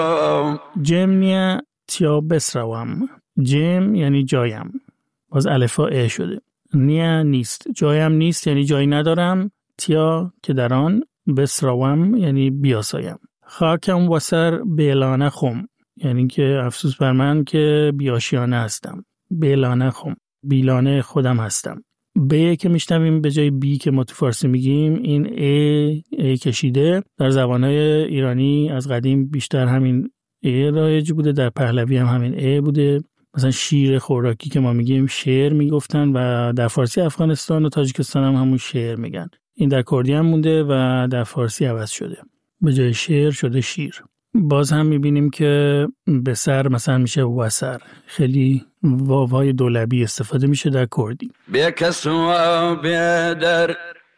جم نیا تیا بسروم. جم یعنی جایم، باز الفا ا شده. نیا نیست، جایم نیست یعنی جایی ندارم. تیا که در آن، بسروم یعنی بیاسایم. خاکم وسر بیلانه خم، یعنی که افسوس بر من که بیاشیانه هستم. بیلانه خم، بیلانه خودم هستم. به که میشنویم به جای بی که ما تو فارسی میگیم، این ای کشیده. در زبانهای ایرانی از قدیم بیشتر همین ای رایج بوده، در پهلوی هم همین ای بوده. مثلا شیر خوراکی که ما میگیم شعر میگفتن و در فارسی افغانستان و تاجیکستان هم همون شعر میگن. این در کردی هم مونده و در فارسی عوض شده، به جای شعر شده شیر. باز هم میبینیم که به سر مثلا میشه وسر، خیلی واوهای دولبی استفاده میشه در کردی. بکسو بیدر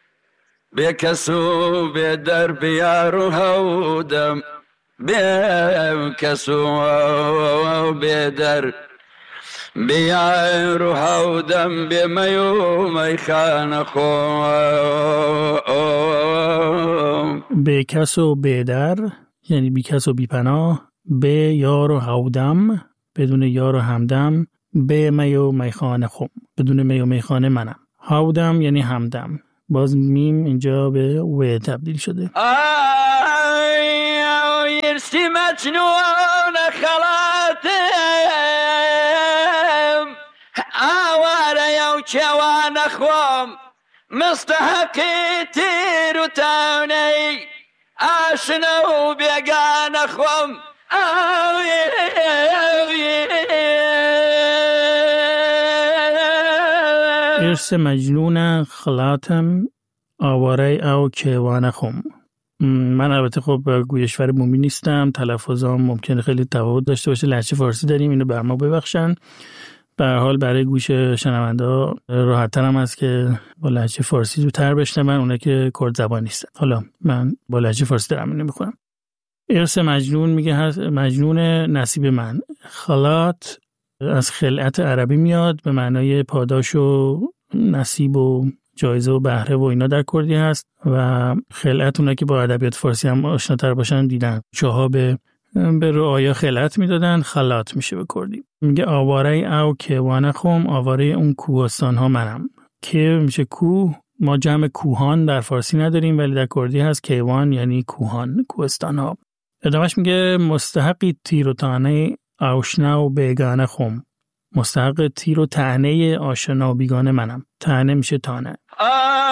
بیارو هودم، بکسو بیدر بیارو هودم، بیمیو میخان خون. بکسو بیدر یعنی بی کس و بی پناه. به یار و هودم، بدون یار و همدم. به می و میخانه خم، بدون می و میخانه منم. هودم یعنی همدم، باز میم اینجا به و تبدیل شده. یرسی مجنون خلاتم، آواره یو چوان خوام، مستحقی تیر و تاونی، آشنا و بیگان خوام. ارس مجنون خلاتم، آواره او کیوان خوم. من البته خب گویشور بومی نیستم، تلفظام ممکنه خیلی تفاوت داشته باشه. لهجه فارسی داریم، اینو بر ما ببخشن. به هر حال برای گوش شنونده راحت‌تر هم است که با لهجه فارسی زودتر بشنون، اونایی که کرد زبان نیستن. حالا من با لهجه فارسی دارم اینو میخونم. ارث مجنون میگه مجنون نصیب من. خلات از خلعت عربی میاد، به معنای پاداش و نصیب و جایزه و بهره و اینا در کردی هست. و خلعت، اونایی که با ادبیات فارسی هم آشناتر باشن دیدن، چاها به رعایا خلعت میدادن، خلات میشه به کردی. میگه آواره او کیوان خوم، آواره اون کوهستان ها منم. که میشه کوه، ما جمع کوهان در فارسی نداریم ولی در کردی هست. کیوان یعنی کوهان، کوهستان ها. ادامهش میگه مستحقی تیر و تانه آشنا و بیگانه خوم. مستحق تیر و طعنه آشنا و بیگانه منم. طعنه میشه تانه.